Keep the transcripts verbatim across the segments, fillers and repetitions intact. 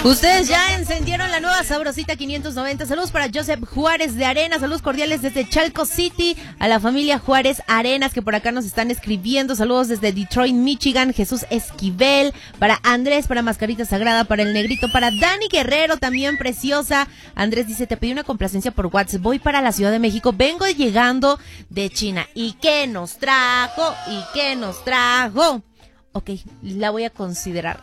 Ustedes ya encendieron la nueva Sabrosita quinientos noventa. Saludos para Joseph Juárez de Arenas. Saludos cordiales desde Chalco City. A la familia Juárez Arenas que por acá nos están escribiendo. Saludos desde Detroit, Michigan. Jesús Esquivel. Para Andrés, para Mascarita Sagrada, para el Negrito, para Dani Guerrero, también preciosa. Andrés dice, te pedí una complacencia por WhatsApp. Voy para la Ciudad de México. Vengo llegando de China. ¿Y qué nos trajo? ¿Y qué nos trajo? Ok, la voy a considerar.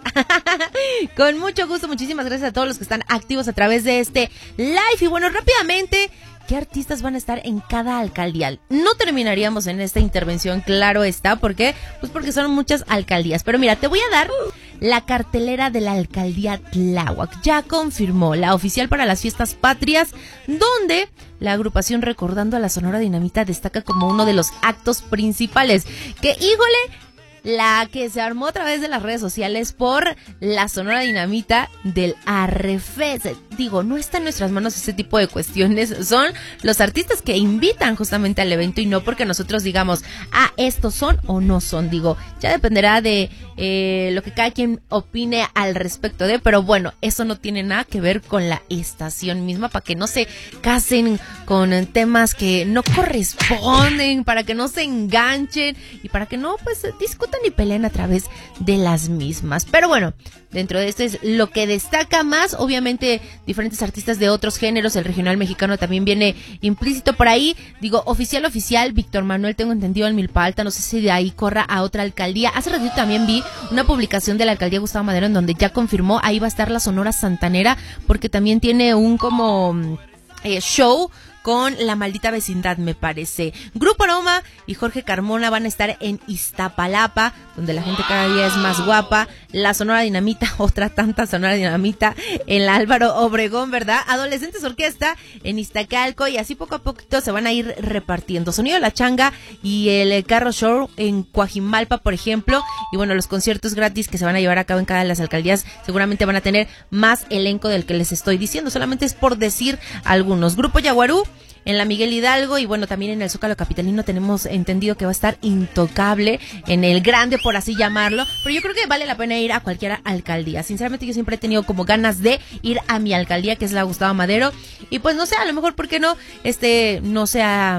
Con mucho gusto, muchísimas gracias a todos los que están activos a través de este live. Y bueno, rápidamente, ¿qué artistas van a estar en cada alcaldía? No terminaríamos en esta intervención, claro está. ¿Por qué? Pues porque son muchas alcaldías. Pero mira, te voy a dar la cartelera de la alcaldía Tláhuac. Ya confirmó la oficial para las fiestas patrias, donde la agrupación Recordando a la Sonora Dinamita destaca como uno de los actos principales. Que, híjole, la que se armó a través de las redes sociales por la Sonora Dinamita del Arrefes. Digo, no está en nuestras manos ese tipo de cuestiones. Son los artistas que invitan justamente al evento y no porque nosotros digamos, ah, estos son o no son. Digo, ya dependerá de eh, lo que cada quien opine al respecto de, pero bueno, eso no tiene nada que ver con la estación misma, para que no se casen con temas que no corresponden, para que no se enganchen y para que no, pues, discutan y peleen a través de las mismas. Pero bueno, dentro de esto es lo que destaca más. Obviamente diferentes artistas de otros géneros, el regional mexicano también viene implícito por ahí. Digo, oficial, oficial, Víctor Manuel, tengo entendido, en Milpa Alta. No sé si de ahí corra a otra alcaldía. Hace ratito también vi una publicación de la alcaldía Gustavo Madero en donde ya confirmó, ahí va a estar la Sonora Santanera, porque también tiene un como eh, show con La Maldita Vecindad, me parece. Grupo Aroma y Jorge Carmona van a estar en Iztapalapa, donde la gente cada día es más guapa. La Sonora Dinamita, otra tanta Sonora Dinamita, en la Álvaro Obregón, ¿verdad? Adolescentes Orquesta en Iztacalco, y así poco a poquito se van a ir repartiendo. Sonido La Changa y el Carro Show en Coajimalpa, por ejemplo. Y bueno, los conciertos gratis que se van a llevar a cabo en cada de las alcaldías seguramente van a tener más elenco del que les estoy diciendo. Solamente es por decir algunos. Grupo Yaguarú en la Miguel Hidalgo, y bueno, también en el Zócalo capitalino tenemos entendido que va a estar Intocable, en el grande, por así llamarlo, pero yo creo que vale la pena ir a cualquier alcaldía. Sinceramente yo siempre he tenido como ganas de ir a mi alcaldía, que es la Gustavo Madero, y pues no sé, a lo mejor, ¿por qué no? Este, no sea,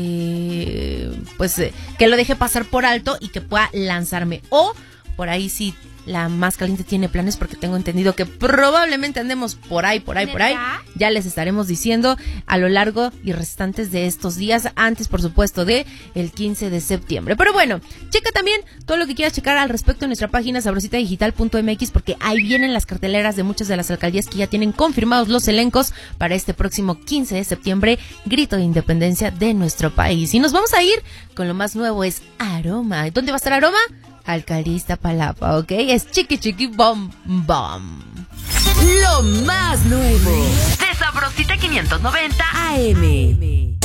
eh, pues, eh, que lo deje pasar por alto y que pueda lanzarme, o por ahí sí, la Más Caliente tiene planes, porque tengo entendido que probablemente andemos por ahí, por ahí, por ahí. Ya les estaremos diciendo a lo largo y restantes de estos días, antes, por supuesto, de el quince de septiembre. Pero bueno, checa también todo lo que quieras checar al respecto en nuestra página sabrosita digital punto m x, porque ahí vienen las carteleras de muchas de las alcaldías que ya tienen confirmados los elencos para este próximo quince de septiembre, grito de independencia de nuestro país. Y nos vamos a ir con lo más nuevo, es Aroma. ¿Dónde va a estar Aroma? Alcaldía Iztapalapa, ¿ok? Es Chiqui Chiqui Bom Bom. Lo más nuevo de Sabrosita quinientos noventa A M.